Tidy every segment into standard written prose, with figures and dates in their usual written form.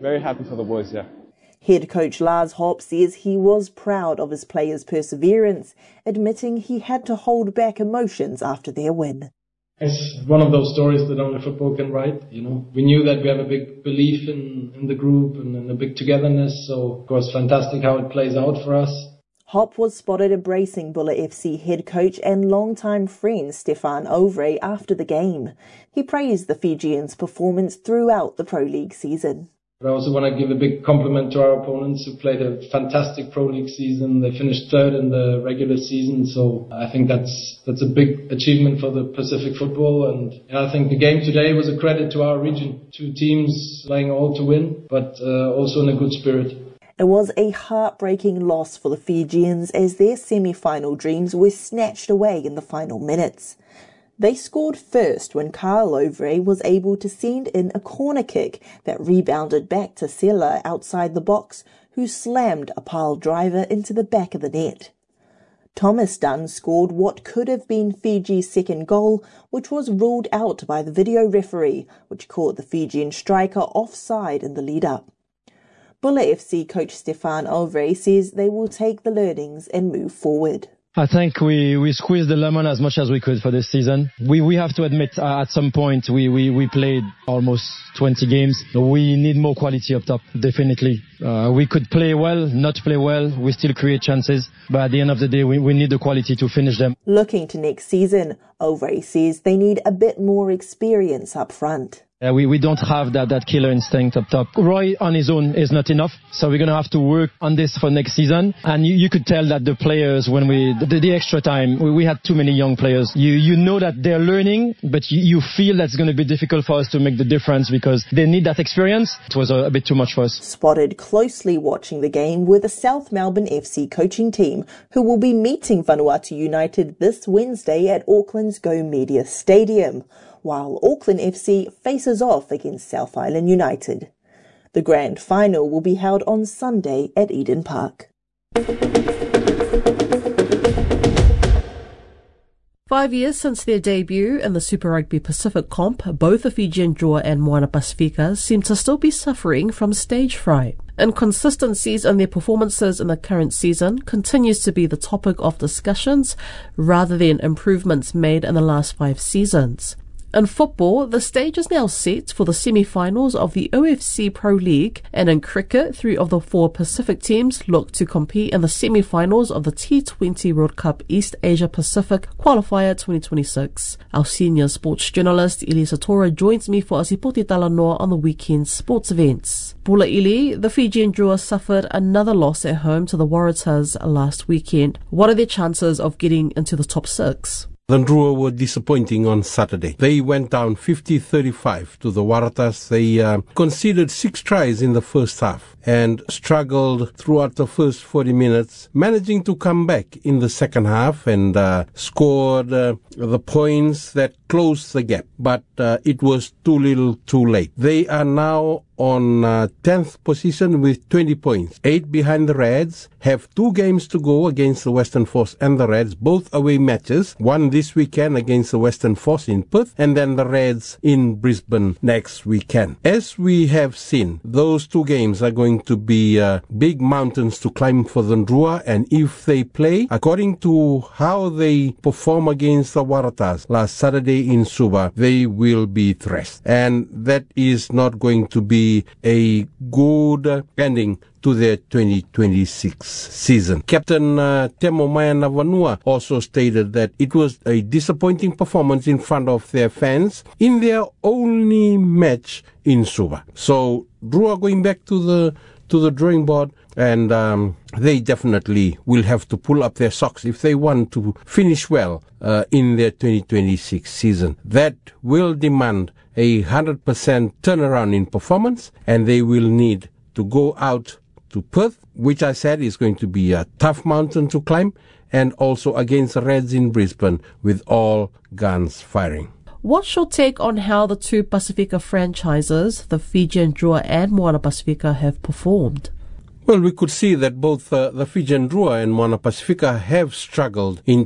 very happy for the boys, yeah. Head coach Lars Hopp says he was proud of his players' perseverance, admitting he had to hold back emotions after their win. It's one of those stories that only football can write. We knew that we have a big belief in the group and in a big togetherness, so of course fantastic how it plays out for us. Hopp was spotted embracing Bula FC head coach and longtime friend Stefan Ovre after the game. He praised the Fijians' performance throughout the Pro League season. But I also want to give a big compliment to our opponents who played a fantastic Pro League season. They finished third in the regular season, so I think that's a big achievement for the Pacific football. And I think the game today was a credit to our region. 2 teams playing all to win, but also in a good spirit. It was a heartbreaking loss for the Fijians as their semi-final dreams were snatched away in the final minutes. They scored first when Carl Ovre was able to send in a corner kick that rebounded back to Sela outside the box, who slammed a pile driver into the back of the net. Thomas Dunn scored what could have been Fiji's second goal, which was ruled out by the video referee, which caught the Fijian striker offside in the lead-up. Bula FC coach Stefan Ovre says they will take the learnings and move forward. I think we squeezed the lemon as much as we could for this season. We have to admit at some point we played almost 20 games. We need more quality up top, definitely. We could play well, not play well. We still create chances. But at the end of the day, we need the quality to finish them. Looking to next season, Ovre says they need a bit more experience up front. We don't have that killer instinct up top. Roy on his own is not enough, so we're going to have to work on this for next season. And you could tell that the players, when the extra time, we had too many young players. You know that they're learning, but you feel that's going to be difficult for us to make the difference because they need that experience. It was a bit too much for us. Spotted closely watching the game were the South Melbourne FC coaching team, who will be meeting Vanuatu United this Wednesday at Auckland's Go Media Stadium, while Auckland FC faces off against South Island United. The grand final will be held on Sunday at Eden Park. 5 years since their debut in the Super Rugby Pacific Comp, both the Fijian Drua and Moana Pasifika seem to still be suffering from stage fright. Inconsistencies in their performances in the current season continues to be the topic of discussions rather than improvements made in the last 5 seasons. In football, the stage is now set for the semi-finals of the OFC Pro League, and in cricket, 3 of the 4 Pacific teams look to compete in the semi-finals of the T20 World Cup East Asia Pacific Qualifier 2026. Our senior sports journalist, Elisa Tora, joins me for a Sipoti Talanoa on the weekend sports events. Bula Ili, the Fijian Drua suffered another loss at home to the Waratahs last weekend. What are their chances of getting into the top 6? The Drua were disappointing on Saturday. They went down 50-35 to the Waratahs. They conceded 6 tries in the first half and struggled throughout the first 40 minutes, managing to come back in the second half and scored the points that closed the gap. But it was too little too late. They are now on 10th position with 20 points, 8 behind the Reds, have 2 games to go against the Western Force and the Reds, both away matches, one this weekend against the Western Force in Perth, and then the Reds in Brisbane next weekend. As we have seen, those 2 games are going to be big mountains to climb for the Drua, and if they play according to how they perform against the Waratahs last Saturday in Suva, they will be thrashed. And that is not going to be a good ending to their 2026 season. Captain Temo Maena also stated that it was a disappointing performance in front of their fans in their only match in Suva. So Drua going back to the drawing board, and they definitely will have to pull up their socks if they want to finish well in their 2026 season. That will demand a 100% turnaround in performance, and they will need to go out to Perth, which I said is going to be a tough mountain to climb, and also against the Reds in Brisbane with all guns firing. What's your take on how the 2 Pasifika franchises, the Fijian Drua and Moana Pasifika, have performed? Well, we could see that both the Fijian Drua and Moana Pacifica have struggled in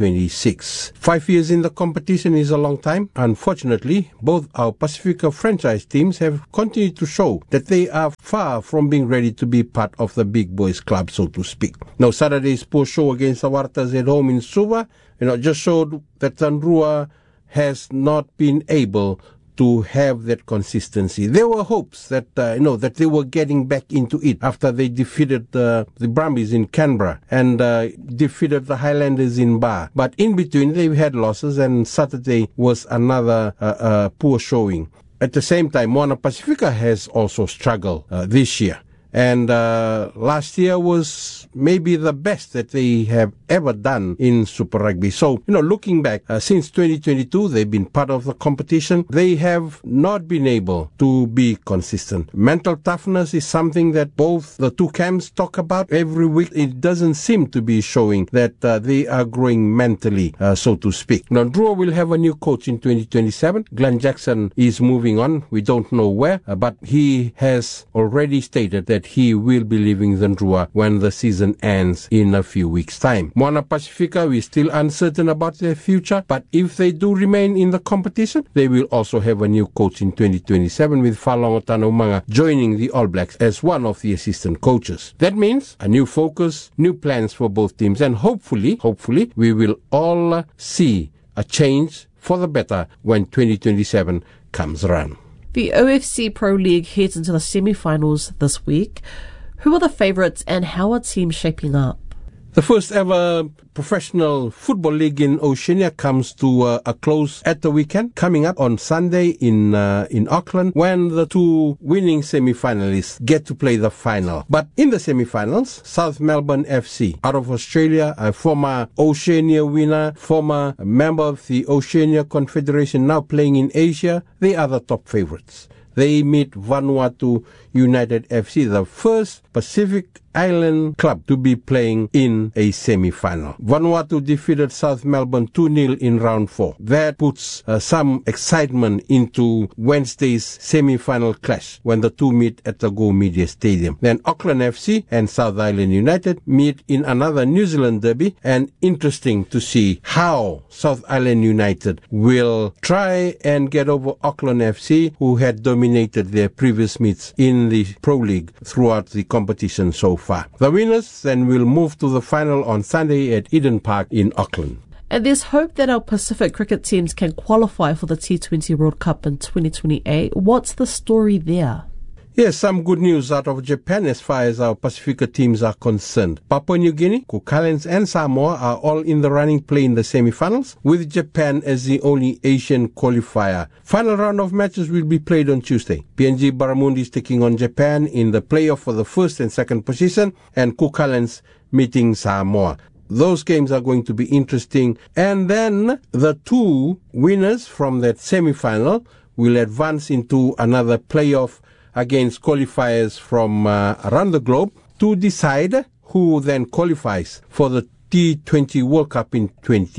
2026. 5 years in the competition is a long time. Unfortunately, both our Pacifica franchise teams have continued to show that they are far from being ready to be part of the big boys club, so to speak. Now, Saturday's poor show against the Waratahs at home in Suva, just showed that Drua has not been able to have that consistency. There were hopes that that they were getting back into it after they defeated the Brumbies in Canberra and defeated the Highlanders in Ba. But in between, they've had losses, and Saturday was another poor showing. At the same time, Moana Pacifica has also struggled this year. And last year was maybe the best that they have ever done in Super Rugby. So, looking back, since 2022, they've been part of the competition. They have not been able to be consistent. Mental toughness is something that both the two camps talk about every week. It doesn't seem to be showing that they are growing mentally, so to speak. Now, Drua will have a new coach in 2027. Glenn Jackson is moving on. We don't know where, but he has already stated that he will be leaving the Drua when the season ends in a few weeks' time. Moana Pacifica, we're still uncertain about their future, but if they do remain in the competition, they will also have a new coach in 2027 with Falongo Tanaumanga joining the All Blacks as one of the assistant coaches. That means a new focus, new plans for both teams, and hopefully, we will all see a change for the better when 2027 comes around. The OFC Pro League heads into the semi-finals this week. Who are the favourites and how are teams shaping up? The first ever professional football league in Oceania comes to a close at the weekend, coming up on Sunday in Auckland, when the two winning semi-finalists get to play the final. But in the semi-finals, South Melbourne FC out of Australia, a former Oceania winner, former member of the Oceania Confederation, now playing in Asia, they are the top favourites. They meet Vanuatu United FC, the first Pacific Island club to be playing in a semi-final. Vanuatu defeated South Melbourne 2-0 in round 4. That puts some excitement into Wednesday's semi-final clash when the two meet at the Go Media Stadium. Then Auckland FC and South Island United meet in another New Zealand derby, and interesting to see how South Island United will try and get over Auckland FC, who had dominated their previous meets in the Pro League throughout the competition so far. The winners then will move to the final on Sunday at Eden Park in Auckland. And there's hope that our Pacific cricket teams can qualify for the T20 World Cup in 2028. What's the story there? Yes, some good news out of Japan as far as our Pacifica teams are concerned. Papua New Guinea, Cook Islands and Samoa are all in the running play in the semi-finals, with Japan as the only Asian qualifier. Final round of matches will be played on Tuesday. PNG Barramundi is taking on Japan in the playoff for the first and second position, and Cook Islands meeting Samoa. Those games are going to be interesting. And then the two winners from that semi-final will advance into another playoff against qualifiers from around the globe to decide who then qualifies for the T20 World Cup in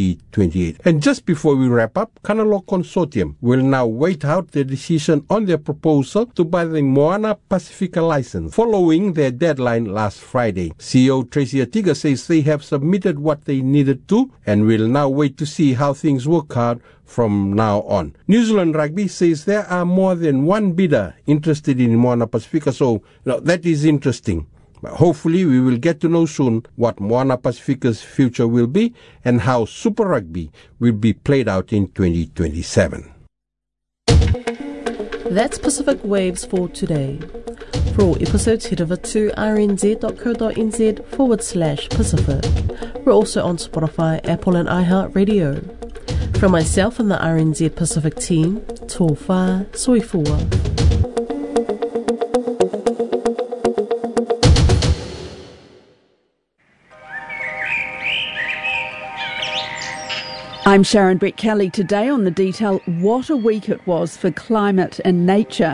2028. And just before we wrap up, Kanalo Consortium will now wait out their decision on their proposal to buy the Moana Pacifica license following their deadline last Friday. CEO Tracy Atiga says they have submitted what they needed to and will now wait to see how things work out from now on. New Zealand Rugby says there are more than one bidder interested in Moana Pacifica, so that is interesting. But hopefully we will get to know soon what Moana Pacifica's future will be and how Super Rugby will be played out in 2027. That's Pacific Waves for today. For all episodes, head over to rnz.co.nz/Pacific. We're also on Spotify, Apple and iHeartRadio. From myself and the RNZ Pacific team, tō whā, soifua. I'm Sharon Brett Kelly. Today on The Detail, what a week it was for climate and nature.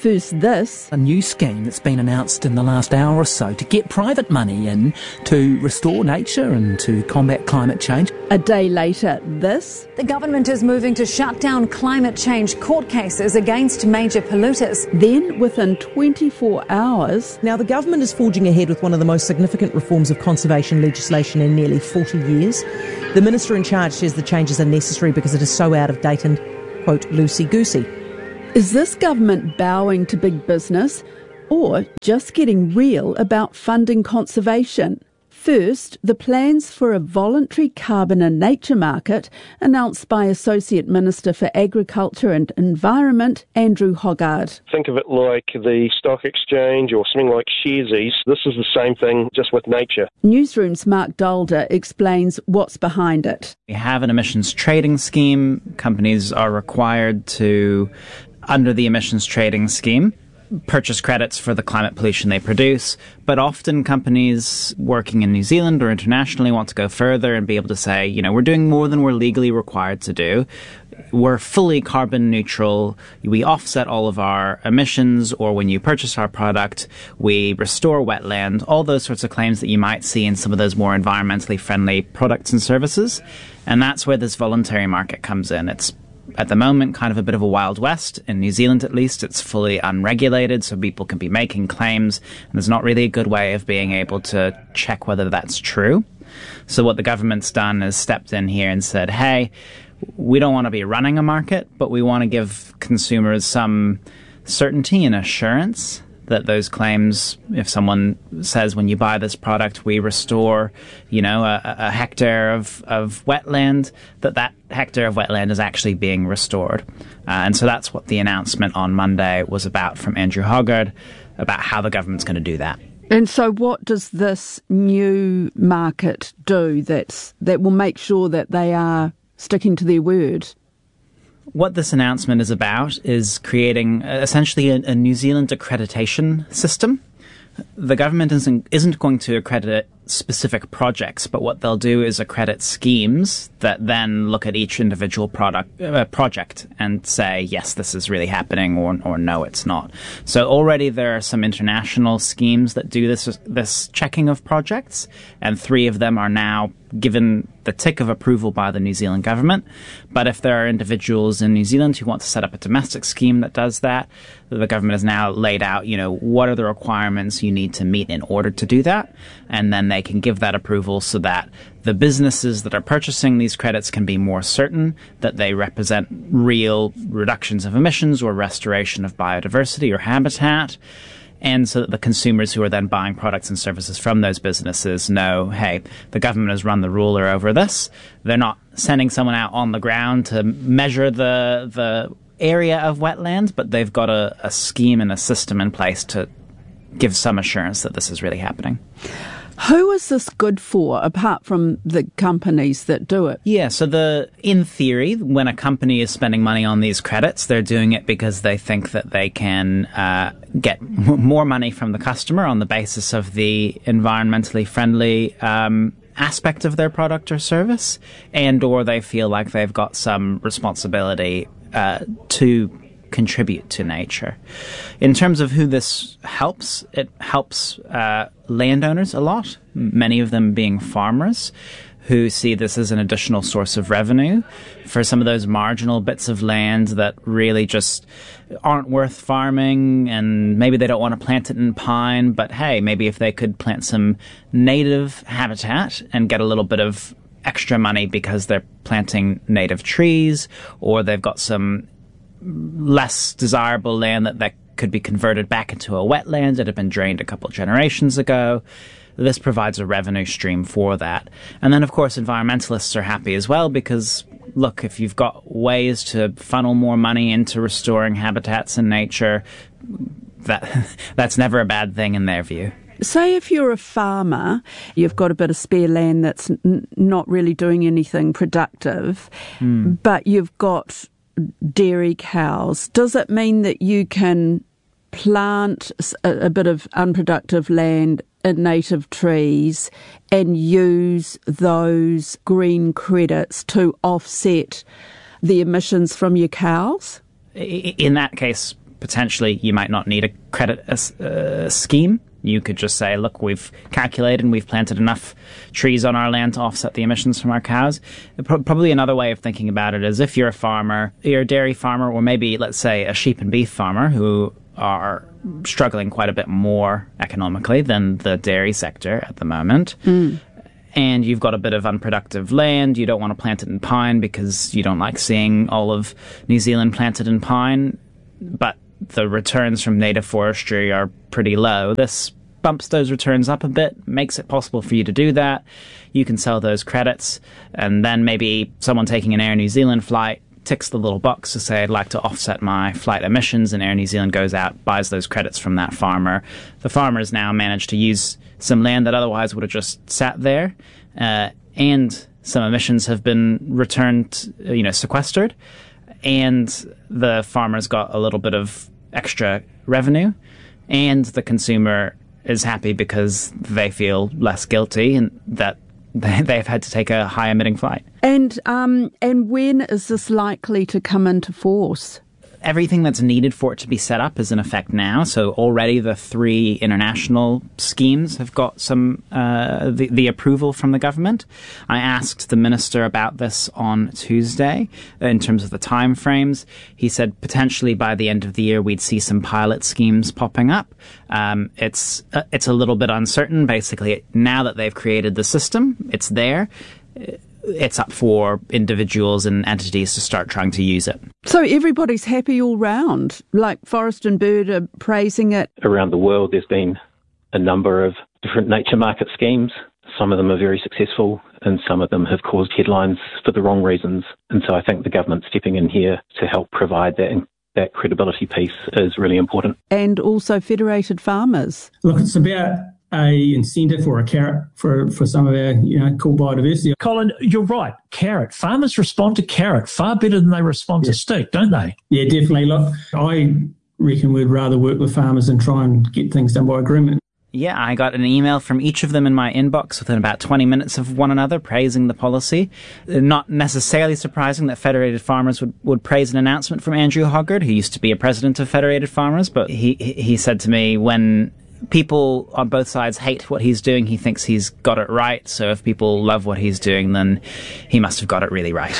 First this. A new scheme that's been announced in the last hour or so to get private money in to restore nature and to combat climate change. A day later, this. The government is moving to shut down climate change court cases against major polluters. Then, within 24 hours... Now, the government is forging ahead with one of the most significant reforms of conservation legislation in nearly 40 years. The minister in charge says the changes are necessary because it is so out of date and, quote, loosey-goosey. Is this government bowing to big business or just getting real about funding conservation? First, the plans for a voluntary carbon and nature market announced by Associate Minister for Agriculture and Environment, Andrew Hoggard. Think of it like the stock exchange or something like Sharesies. This is the same thing, just with nature. Newsroom's Mark Dalder explains what's behind it. We have an emissions trading scheme. Companies are required to, under the emissions trading scheme, purchase credits for the climate pollution they produce, but often companies working in New Zealand or internationally want to go further and be able to say, you know, we're doing more than we're legally required to do. We're fully carbon neutral. We offset all of our emissions, or when you purchase our product, we restore wetland, all those sorts of claims that you might see in some of those more environmentally friendly products and services. And that's where this voluntary market comes in. It's at the moment kind of a bit of a Wild West. In New Zealand, at least, it's fully unregulated, so people can be making claims, and there's not really a good way of being able to check whether that's true. So what the government's done is stepped in here and said, hey, we don't want to be running a market, but we want to give consumers some certainty and assurance that those claims, if someone says when you buy this product we restore, you know, a hectare of wetland, that hectare of wetland is actually being restored. And so that's what the announcement on Monday was about from Andrew Hoggard, about how the government's going to do that. And so what does this new market do that will make sure that they are sticking to their word? What this announcement is about is creating essentially a New Zealand accreditation system. The government isn't going to accredit specific projects, but what they'll do is accredit schemes that then look at each individual project and say, yes, this is really happening, or no, it's not. So already there are some international schemes that do this checking of projects, and 3 of them are now given the tick of approval by the New Zealand government. But if there are individuals in New Zealand who want to set up a domestic scheme that does that, the government has now laid out, you know, what are the requirements you need to meet in order to do that, and then they can give that approval so that the businesses that are purchasing these credits can be more certain that they represent real reductions of emissions or restoration of biodiversity or habitat. And so that the consumers who are then buying products and services from those businesses know, hey, the government has run the ruler over this. They're not sending someone out on the ground to measure the area of wetlands, but they've got a scheme and a system in place to give some assurance that this is really happening. Who is this good for, apart from the companies that do it? Yeah, so in theory, when a company is spending money on these credits, they're doing it because they think that they can get more money from the customer on the basis of the environmentally friendly aspect of their product or service, and or they feel like they've got some responsibility to contribute to nature. In terms of who this helps, it helps landowners a lot, many of them being farmers who see this as an additional source of revenue for some of those marginal bits of land that really just aren't worth farming, and maybe they don't want to plant it in pine, but hey, maybe if they could plant some native habitat and get a little bit of extra money because they're planting native trees, or they've got some less desirable land that could be converted back into a wetland that had been drained a couple of generations ago. This provides a revenue stream for that. And then, of course, environmentalists are happy as well because, look, if you've got ways to funnel more money into restoring habitats in nature, that's never a bad thing in their view. Say if you're a farmer, you've got a bit of spare land that's not really doing anything productive, but you've got dairy cows. Does it mean that you can plant a bit of unproductive land in native trees and use those green credits to offset the emissions from your cows? In that case, potentially you might not need a credit scheme. You could just say, look, we've calculated and we've planted enough trees on our land to offset the emissions from our cows. Probably another way of thinking about it is if you're a farmer, you're a dairy farmer, or maybe, let's say, a sheep and beef farmer who are struggling quite a bit more economically than the dairy sector at the moment. And you've got a bit of unproductive land. You don't want to plant it in pine because you don't like seeing all of New Zealand planted in pine. But the returns from native forestry are pretty low. This bumps those returns up a bit, makes it possible for you to do that. You can sell those credits, and then maybe someone taking an Air New Zealand flight ticks the little box to say, I'd like to offset my flight emissions, and Air New Zealand goes out, buys those credits from that farmer. The farmer's now managed to use some land that otherwise would have just sat there, and some emissions have been returned, sequestered, and the farmer's got a little bit of extra revenue, and the consumer is happy because they feel less guilty and that they've had to take a high emitting flight. And when is this likely to come into force? Everything that's needed for it to be set up is in effect now. So already the 3 international schemes have got some the approval from the government. I asked the minister about this on Tuesday in terms of the time frames. He said potentially by the end of the year we'd see some pilot schemes popping up. It's a little bit uncertain. Basically, now that they've created the system, it's there. It's up for individuals and entities to start trying to use it. So everybody's happy all round, like Forest and Bird are praising it. Around the world, there's been a number of different nature market schemes. Some of them are very successful, and some of them have caused headlines for the wrong reasons. And so I think the government stepping in here to help provide that credibility piece is really important. And also federated farmers. Look, it's about a incentive or a carrot for some of our cool biodiversity. Colin, you're right. Carrot. Farmers respond to carrot far better than they respond to stick, don't they? Yeah, definitely. Look, I reckon we'd rather work with farmers and try and get things done by agreement. Yeah, I got an email from each of them in my inbox within about 20 minutes of one another praising the policy. Not necessarily surprising that Federated Farmers would praise an announcement from Andrew Hoggard, who used to be a president of Federated Farmers, but he said to me, when people on both sides hate what he's doing, he thinks he's got it right. So if people love what he's doing, then he must have got it really right.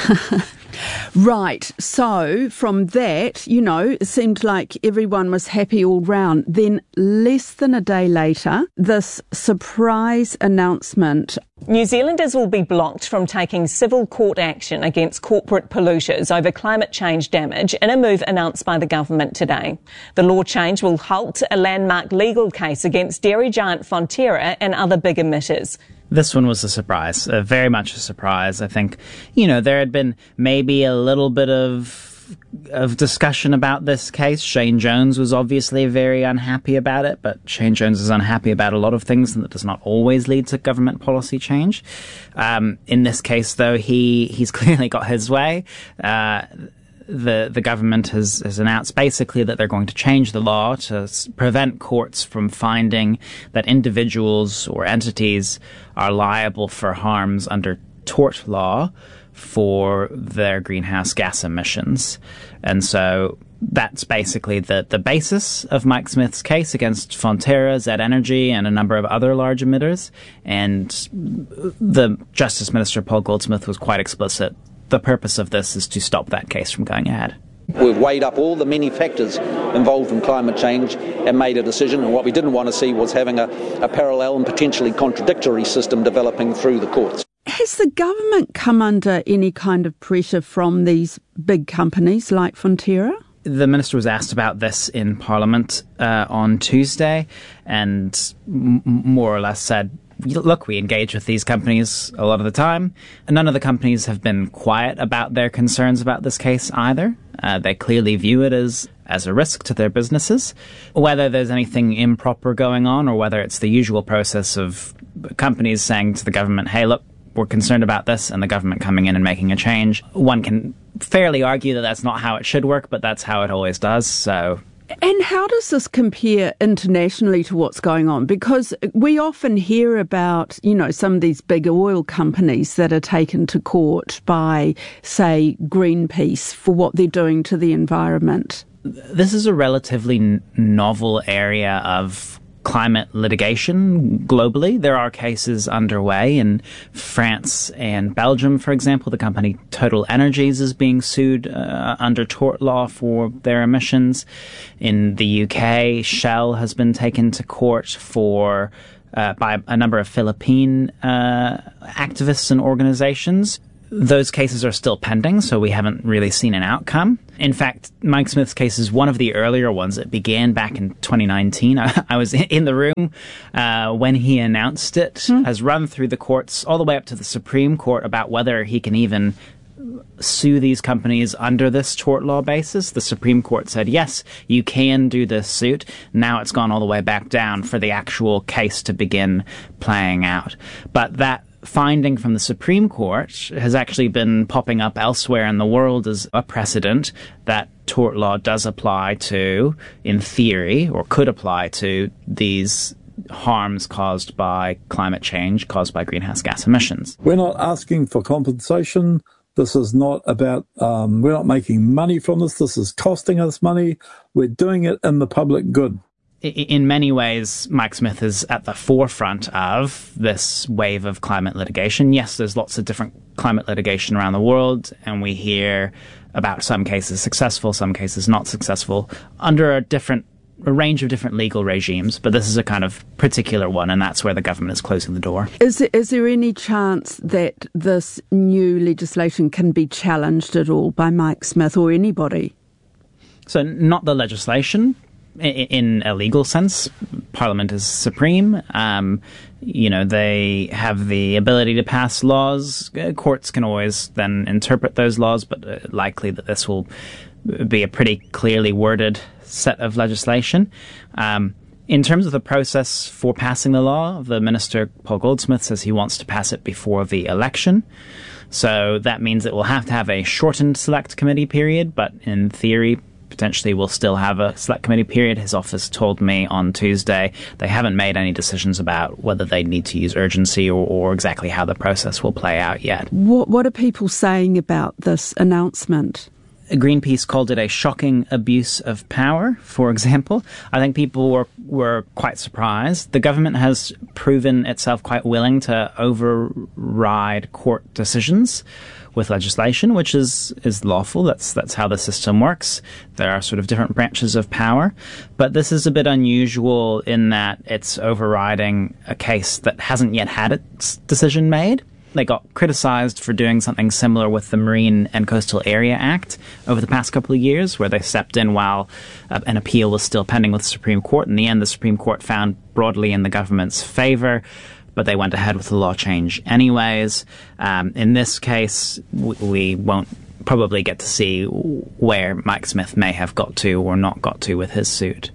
Right. So from that, it seemed like everyone was happy all round. Then less than a day later, this surprise announcement. New Zealanders will be blocked from taking civil court action against corporate polluters over climate change damage in a move announced by the government today. The law change will halt a landmark legal case against dairy giant Fonterra and other big emitters. This one was a surprise, very much a surprise. I think, there had been maybe a little bit of discussion about this case. Shane Jones was obviously very unhappy about it, but Shane Jones is unhappy about a lot of things, and that does not always lead to government policy change. In this case, though, he's clearly got his way. The government has announced basically that they're going to change the law to prevent courts from finding that individuals or entities are liable for harms under tort law for their greenhouse gas emissions. And so that's basically the basis of Mike Smith's case against Fonterra, Z Energy, and a number of other large emitters. And the Justice Minister, Paul Goldsmith, was quite explicit. The purpose of this is to stop that case from going ahead. We've weighed up all the many factors involved in climate change and made a decision, and what we didn't want to see was having a parallel and potentially contradictory system developing through the courts. Has the government come under any kind of pressure from these big companies like Fonterra? The minister was asked about this in Parliament on Tuesday, and more or less said, look, we engage with these companies a lot of the time. None of the companies have been quiet about their concerns about this case either. They clearly view it as a risk to their businesses. Whether there's anything improper going on or whether it's the usual process of companies saying to the government, hey, look, we're concerned about this, and the government coming in and making a change, one can fairly argue that that's not how it should work, but that's how it always does. So. And how does this compare internationally to what's going on? Because we often hear about, some of these big oil companies that are taken to court by, say, Greenpeace for what they're doing to the environment. This is a relatively novel area of climate litigation globally. There are cases underway in France and Belgium, for example. The company Total Energies is being sued under tort law for their emissions. In the UK, Shell has been taken to court for by a number of Philippine activists and organizations. Those cases are still pending, so we haven't really seen an outcome. In fact, Mike Smith's case is one of the earlier ones. It began back in 2019. I was in the room when he announced it, has run through the courts all the way up to the Supreme Court about whether he can even sue these companies under this tort law basis. The Supreme Court said, yes, you can do this suit. Now it's gone all the way back down for the actual case to begin playing out. But that finding from the Supreme Court has actually been popping up elsewhere in the world as a precedent that tort law does apply to, in theory, or could apply to these harms caused by climate change, caused by greenhouse gas emissions. We're not asking for compensation. This is not about, we're not making money from this. This is costing us money. We're doing it in the public good. In many ways, Mike Smith is at the forefront of this wave of climate litigation. Yes, there's lots of different climate litigation around the world, and we hear about some cases successful, some cases not successful, under a range of different legal regimes, but this is a kind of particular one, and that's where the government is closing the door. Is there any chance that this new legislation can be challenged at all by Mike Smith or anybody? So not the legislation. In a legal sense, Parliament is supreme. They have the ability to pass laws. Courts can always then interpret those laws, but likely that this will be a pretty clearly worded set of legislation. In terms of the process for passing the law, the Minister, Paul Goldsmith, says he wants to pass it before the election. So that means it will have to have a shortened select committee period, but in theory, potentially will still have a select committee period. His office told me on Tuesday they haven't made any decisions about whether they need to use urgency or exactly how the process will play out yet. What are people saying about this announcement? Greenpeace called it a shocking abuse of power, for example. I think people were quite surprised. The government has proven itself quite willing to override court decisions with legislation, which is lawful. That's how the system works. There are sort of different branches of power. But this is a bit unusual in that it's overriding a case that hasn't yet had its decision made. They got criticized for doing something similar with the Marine and Coastal Area Act over the past couple of years, where they stepped in while an appeal was still pending with the Supreme Court. In the end, the Supreme Court found broadly in the government's favor, but they went ahead with the law change anyways. In this case, we won't probably get to see where Mike Smith may have got to or not got to with his suit.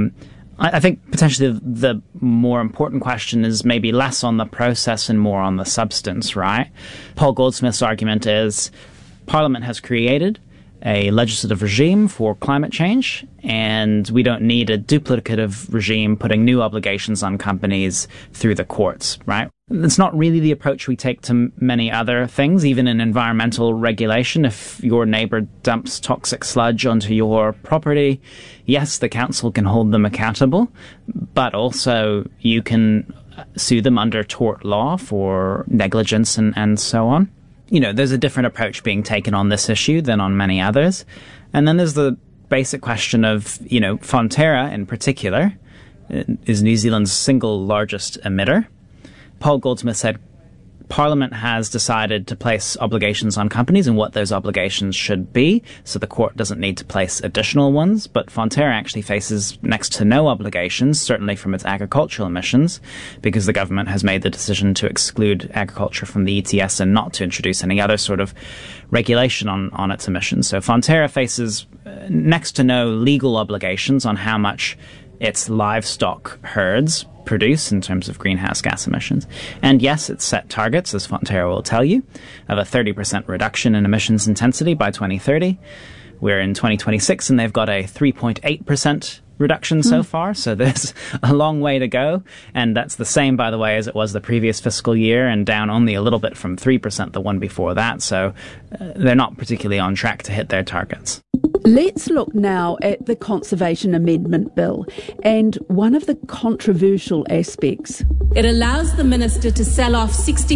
I think potentially the more important question is maybe less on the process and more on the substance, right? Paul Goldsmith's argument is Parliament has created a legislative regime for climate change, and we don't need a duplicative regime putting new obligations on companies through the courts, right? It's not really the approach we take to many other things, even in environmental regulation. If your neighbour dumps toxic sludge onto your property, yes, the council can hold them accountable, but also you can sue them under tort law for negligence and so on. There's a different approach being taken on this issue than on many others. And then there's the basic question of, Fonterra in particular is New Zealand's single largest emitter. Paul Goldsmith said Parliament has decided to place obligations on companies and what those obligations should be, so the court doesn't need to place additional ones. But Fonterra actually faces next to no obligations, certainly from its agricultural emissions, because the government has made the decision to exclude agriculture from the ETS and not to introduce any other sort of regulation on its emissions. So Fonterra faces next to no legal obligations on how much its livestock herds produce in terms of greenhouse gas emissions. And yes, it's set targets, as Fonterra will tell you, of a 30% reduction in emissions intensity by 2030. We're in 2026 and they've got a 3.8% reduction so far, so there's a long way to go. And that's the same, by the way, as it was the previous fiscal year, and down only a little bit from 3% the one before that. So they're not particularly on track to hit their targets. Let's look now at the Conservation Amendment Bill and one of the controversial aspects. It allows the minister to sell off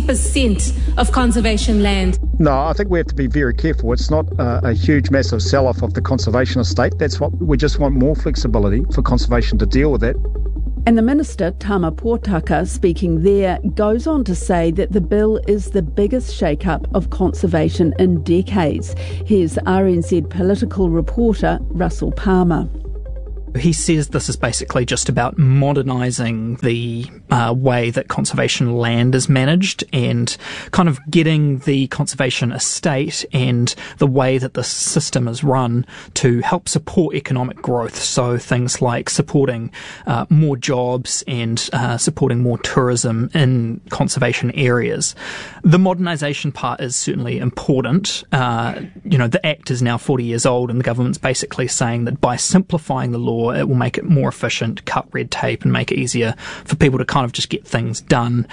60% of conservation land. No, I think we have to be very careful. It's not a huge, massive sell-off of the conservation estate. That's what we just want, more flexibility for conservation to deal with that. And the Minister, Tama Potaka, speaking there, goes on to say that the bill is the biggest shake-up of conservation in decades. Here's RNZ political reporter Russell Palmer. He says this is basically just about modernising the way that conservation land is managed and kind of getting the conservation estate and the way that the system is run to help support economic growth. So things like supporting more jobs and supporting more tourism in conservation areas. The modernisation part is certainly important. The Act is now 40 years old and the government's basically saying that by simplifying the law, it will make it more efficient, cut red tape, and make it easier for people to kind of just get things done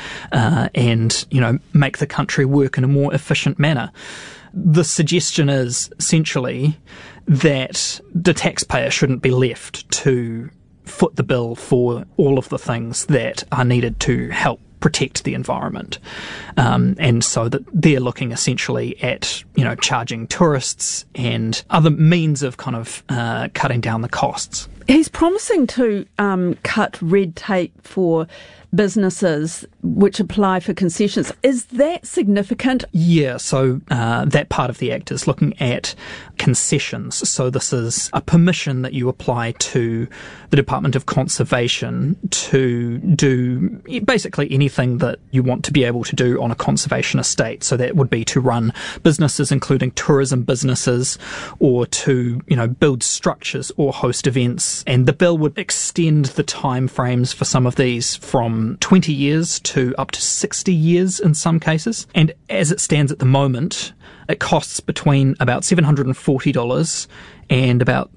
and make the country work in a more efficient manner. The suggestion is essentially that the taxpayer shouldn't be left to foot the bill for all of the things that are needed to help protect the environment. And so that they're looking essentially at, charging tourists and other means of kind of cutting down the costs. He's promising to cut red tape for businesses which apply for concessions. Is that significant? Yeah, so that part of the Act is looking at concessions. So this is a permission that you apply to the Department of Conservation to do basically anything that you want to be able to do on a conservation estate. So that would be to run businesses, including tourism businesses, or to, build structures or host events. And the bill would extend the time frames for some of these from 20 years to up to 60 years in some cases. And as it stands at the moment, it costs between about $740 and about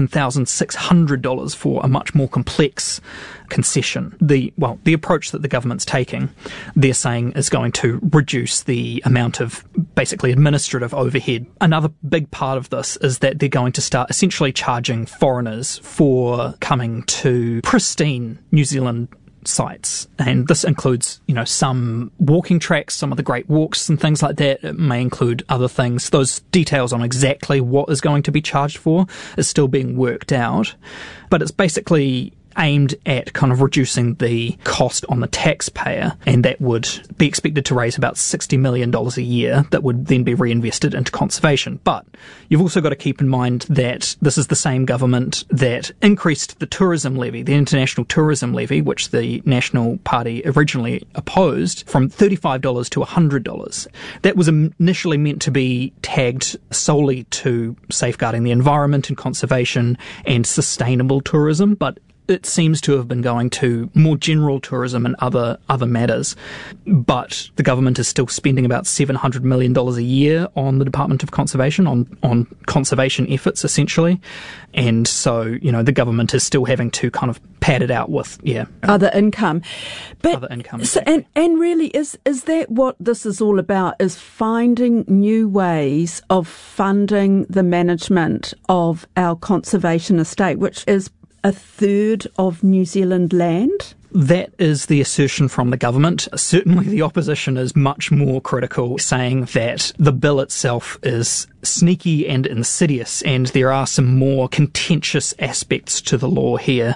$7,600 for a much more complex concession. The approach that the government's taking, they're saying, is going to reduce the amount of basically administrative overhead. Another big part of this is that they're going to start essentially charging foreigners for coming to pristine New Zealand sites, and this includes some walking tracks, some of the great walks and things like that. It may include other things. Those details on exactly what is going to be charged for is still being worked out, but it's basically aimed at kind of reducing the cost on the taxpayer, and that would be expected to raise about $60 million a year that would then be reinvested into conservation. But you've also got to keep in mind that this is the same government that increased the tourism levy, the international tourism levy, which the National Party originally opposed, from $35 to $100. That was initially meant to be tagged solely to safeguarding the environment and conservation and sustainable tourism, but it seems to have been going to more general tourism and other matters. But the government is still spending about $700 million a year on the Department of Conservation, on conservation efforts, essentially. And so, the government is still having to kind of pad it out with, other income. But other income. So, and really, is that what this is all about, is finding new ways of funding the management of our conservation estate, which is a third of New Zealand land? That is the assertion from the government. Certainly the opposition is much more critical, saying that the bill itself is sneaky and insidious, and there are some more contentious aspects to the law here,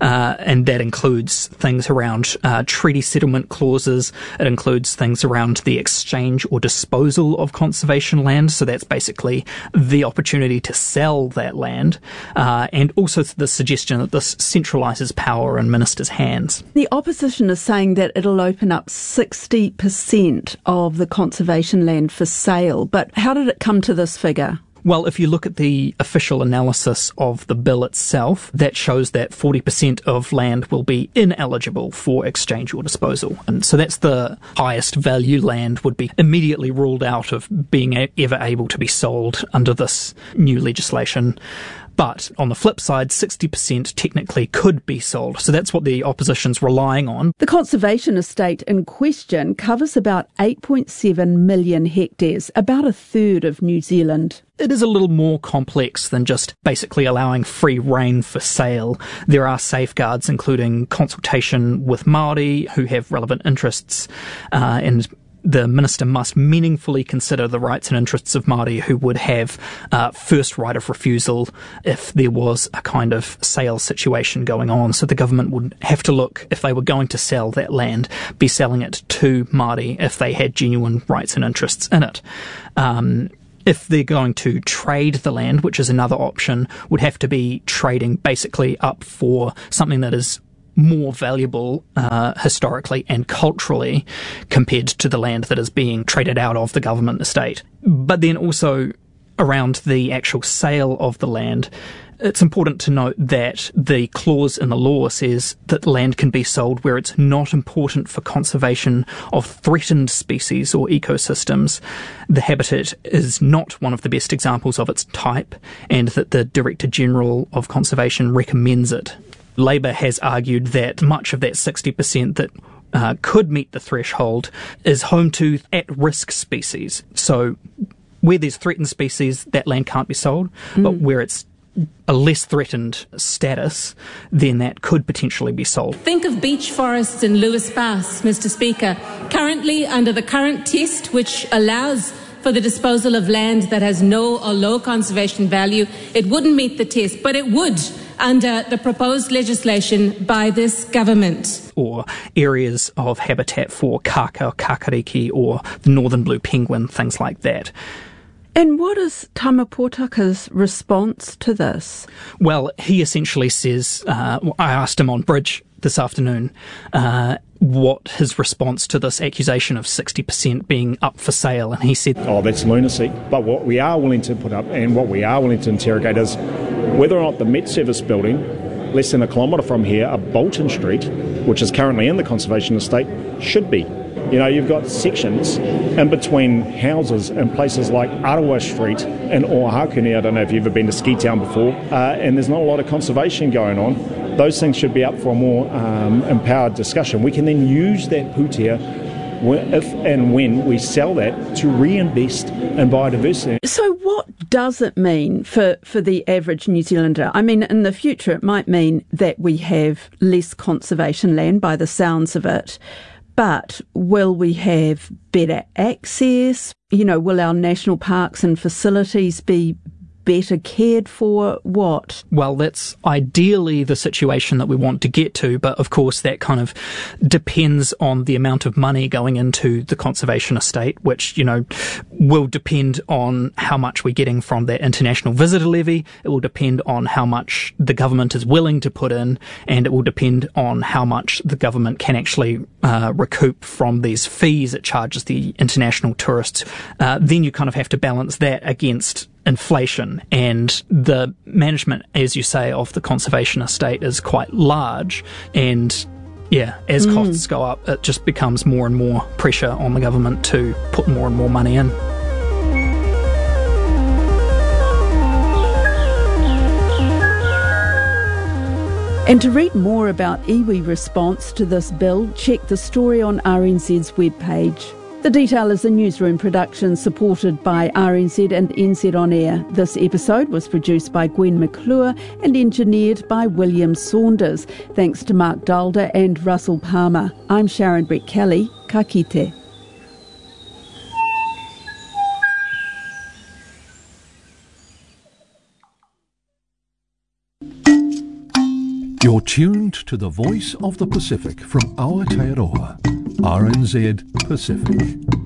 and that includes things around treaty settlement clauses. It includes things around the exchange or disposal of conservation land, so that's basically the opportunity to sell that land, and also the suggestion that this centralises power in ministers' hands. The opposition is saying that it'll open up 60% of the conservation land for sale, but how did it come to this figure? Well, if you look at the official analysis of the bill itself, that shows that 40% of land will be ineligible for exchange or disposal. And so that's the highest value land would be immediately ruled out of being ever able to be sold under this new legislation. But on the flip side, 60% technically could be sold. So that's what the opposition's relying on. The conservation estate in question covers about 8.7 million hectares, about a third of New Zealand. It is a little more complex than just basically allowing free rein for sale. There are safeguards, including consultation with Māori who have relevant interests, and the minister must meaningfully consider the rights and interests of Māori who would have first right of refusal if there was a kind of sale situation going on. So the government would have to look, if they were going to sell that land, be selling it to Māori if they had genuine rights and interests in it. If they're going to trade the land, which is another option, would have to be trading basically up for something that is more valuable historically and culturally compared to the land that is being traded out of the government estate. But then also around the actual sale of the land, it's important to note that the clause in the law says that land can be sold where it's not important for conservation of threatened species or ecosystems. The habitat is not one of the best examples of its type, and that the Director General of Conservation recommends it. Labour has argued that much of that 60% that could meet the threshold is home to at-risk species. So where there's threatened species, that land can't be sold, but where it's a less threatened status, then that could potentially be sold. Think of beech forests in Lewis Pass, Mr. Speaker. Currently, under the current test, which allows for the disposal of land that has no or low conservation value, it wouldn't meet the test, but it would under the proposed legislation by this government. Or areas of habitat for kaka or kakariki or the northern blue penguin, things like that. And what is Tama Potaka's response to this? Well, he essentially says, I asked him on Bridge this afternoon what his response to this accusation of 60% being up for sale, and he said, that's lunacy. But what we are willing to put up and what we are willing to interrogate is whether or not the Met Service building, less than a kilometre from here, up Bolton Street, which is currently in the conservation estate, should be. You know, you've got sections in between houses in places like Arawa Street and Oaxaca. I don't know if you've ever been to Ski Town before, and there's not a lot of conservation going on. Those things should be up for a more empowered discussion. We can then use that putea if and when we sell that to reinvest in biodiversity. So what does it mean for the average New Zealander? I mean, in the future it might mean that we have less conservation land by the sounds of it. But will we have better access? You know, will our national parks and facilities be better cared for? What? Well, that's ideally the situation that we want to get to, but of course that kind of depends on the amount of money going into the conservation estate, which, you know, will depend on how much we're getting from that international visitor levy. It will depend on how much the government is willing to put in, and it will depend on how much the government can actually recoup from these fees it charges the international tourists. Then you kind of have to balance that against inflation, and the management, as you say, of the conservation estate is quite large, and as costs go up, it just becomes more and more pressure on the government to put more and more money in. And to read more about iwi's response to this bill, check the story on RNZ's webpage. The Detail is a newsroom production supported by RNZ and NZ On Air. This episode was produced by Gwen McClure and engineered by William Saunders. Thanks to Mark Dulder and Russell Palmer. I'm Sharon Brett-Kelly. Ka kite. You're tuned to the Voice of the Pacific from Aotearoa, RNZ Pacific.